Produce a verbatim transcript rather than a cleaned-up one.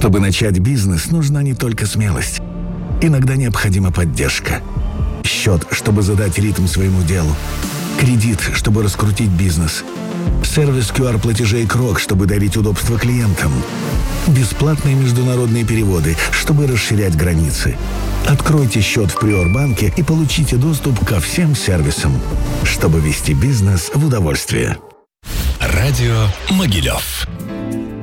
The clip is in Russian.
Чтобы начать бизнес, нужна не только смелость. Иногда необходима поддержка. Счет, чтобы задать ритм своему делу. Кредит, чтобы раскрутить бизнес. Сервис ку ар платежей Крок, чтобы дарить удобство клиентам. Бесплатные международные переводы, чтобы расширять границы. Откройте счет в Приорбанке и получите доступ ко всем сервисам, чтобы вести бизнес в удовольствие. Радио Могилев.